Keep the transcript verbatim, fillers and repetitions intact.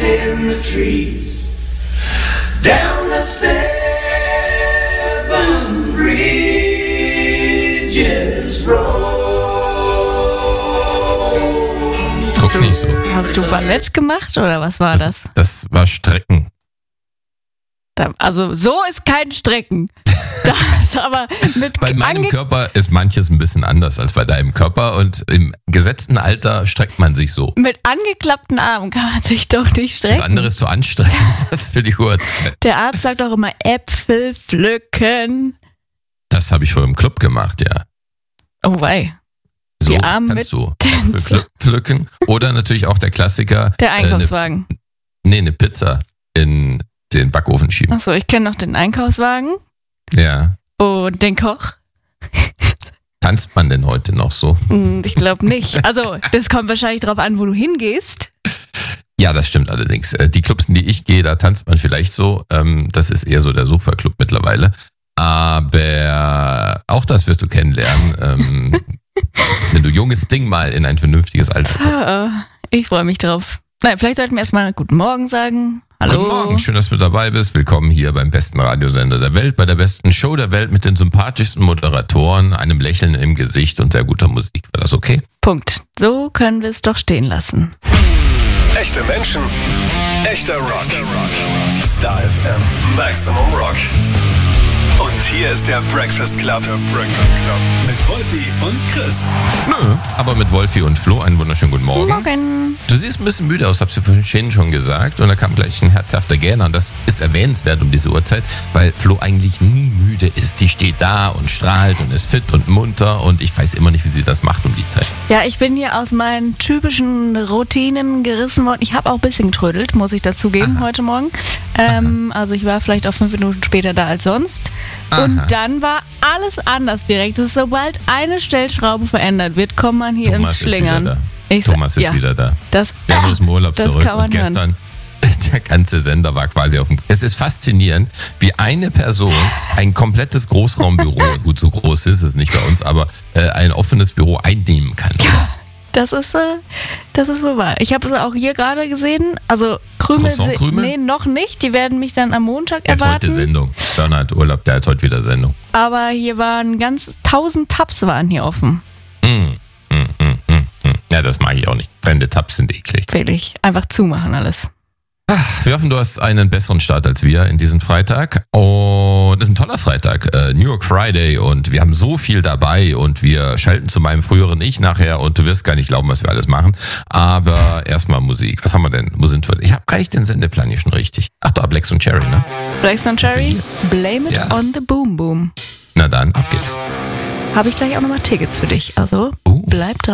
in the trees, down the seven bridges roll. Guck nicht so. Hast du Ballett gemacht oder was war das? Das, das war Strecken. Da, also so ist kein Strecken. Das aber mit Bei meinem ange- Körper ist manches ein bisschen anders als bei deinem Körper und im gesetzten Alter streckt man sich so. mit angeklappten Armen kann man sich doch nicht strecken. Das andere ist zu anstrengend, das für die Uhrzeit. Der Arzt sagt auch immer Äpfel pflücken. Das habe ich vor im Club gemacht, ja. Oh wei. So Die Arme kannst mit du Äpfel pflü- pflücken. Oder natürlich auch der Klassiker. Der Einkaufswagen. Äh, ne, nee, eine Pizza in den Backofen schieben. Achso, ich kenne noch den Einkaufswagen Ja. und den Koch. Tanzt man denn heute noch so? Hm, Ich glaube nicht. Also, das kommt wahrscheinlich drauf an, wo du hingehst. Ja, das stimmt allerdings. Äh, Die Clubs, in die ich gehe, da tanzt man vielleicht so. Ähm, Das ist eher so der Sofa-Club mittlerweile. Aber auch das wirst du kennenlernen, ähm, wenn du junges Ding mal in ein vernünftiges Alter kommst. Ah, Ich freue mich drauf. Nein, vielleicht sollten wir erstmal Guten Morgen sagen. Hallo. Guten Morgen, schön, dass du dabei bist. Willkommen hier beim besten Radiosender der Welt, bei der besten Show der Welt mit den sympathischsten Moderatoren, einem Lächeln im Gesicht und sehr guter Musik. War das okay? Punkt. So können wir es doch stehen lassen. Echte Menschen, echter Rock. Star F M, Maximum Rock. Und hier ist der Breakfast Club. Der Breakfast Club. Mit Wolfi und Chris. Nö, aber mit Wolfi und Flo einen wunderschönen guten Morgen. Morgen. Du siehst ein bisschen müde aus, hab's dir vorhin schon gesagt. Und da kam gleich ein herzhafter Gähner. Und das ist erwähnenswert um diese Uhrzeit, weil Flo eigentlich nie müde ist. Die steht da und strahlt und ist fit und munter. Und ich weiß immer nicht, wie sie das macht um die Zeit. Ja, ich bin hier aus meinen typischen Routinen gerissen worden. Ich habe auch ein bisschen getrödelt, muss ich dazugeben, heute Morgen. Ähm, also ich war vielleicht auch fünf Minuten später da als sonst. Und Aha. dann war alles anders direkt. Das ist, sobald eine Stellschraube verändert wird, kommt man hier Thomas ins ist Schlingern. wieder da. Ich sag- Thomas ist ja, wieder da. Das, Der ist aus dem Urlaub das zurück kann man und gestern, der ganze Sender war quasi auf dem... Es ist faszinierend, wie eine Person ein komplettes Großraumbüro, gut, so groß ist es nicht bei uns, aber äh, ein offenes Büro einnehmen kann. Das ist, äh, das ist wohl wahr. Ich habe es auch hier gerade gesehen. Also Krümel, se- Croissant-Krümel? nee, noch nicht. Die werden mich dann am Montag Der hat heute erwarten. Sendung. Bernhard hat Urlaub, der hat heute wieder Sendung. Aber hier waren ganz tausend Tabs waren hier offen. Mm, mm, mm, mm, mm. Ja, das mag ich auch nicht. Fremde Tabs sind eklig. Will ich einfach zumachen alles. Wir hoffen, du hast einen besseren Start als wir in diesem Freitag. Und es ist ein toller Freitag, äh, New York Friday. Und wir haben so viel dabei und wir schalten zu meinem früheren Ich nachher und du wirst gar nicht glauben, was wir alles machen. Aber erstmal Musik. Was haben wir denn? Wo sind wir? Ich habe gar nicht den Sendeplan hier schon richtig. Ach da, Blacks und Cherry, ne? Blacks and Cherry, blame it Ja. on the boom boom. Na dann, ab geht's. Habe ich gleich auch nochmal Tickets für dich. Also Uh. bleib dran.